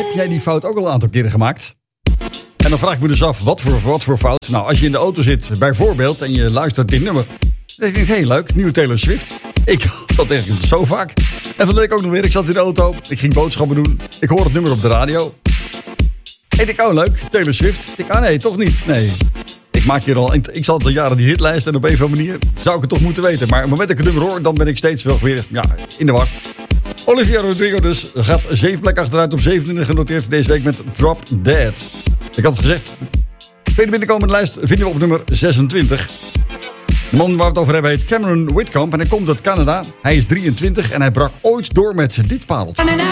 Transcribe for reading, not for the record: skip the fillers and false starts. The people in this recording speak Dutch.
jij die fout ook al een aantal keren gemaakt? En dan vraag ik me dus af, wat voor fout? Nou, als je in de auto zit, bijvoorbeeld, en je luistert dit nummer. Dan denk ik, heel leuk, nieuwe Taylor Swift. Ik had dat echt zo vaak. En van de week ook nog weer, ik zat in de auto. Ik ging boodschappen doen. Ik hoor het nummer op de radio. Ik denk, oh leuk, Taylor Swift. Ik denk, nee, toch niet. Nee. Ik zat al jaren die hitlijst en op een of andere manier zou ik het toch moeten weten. Maar op het moment dat ik het nummer hoor, dan ben ik steeds wel weer in de war. Olivia Rodrigo dus gaat 7 plekken achteruit op 27 genoteerd deze week met Drop Dead. Ik had het gezegd, tweede binnenkomende lijst vinden we op nummer 26. De man waar we het over hebben heet Cameron Whitcomb en hij komt uit Canada. Hij is 23 en hij brak ooit door met dit pareltje.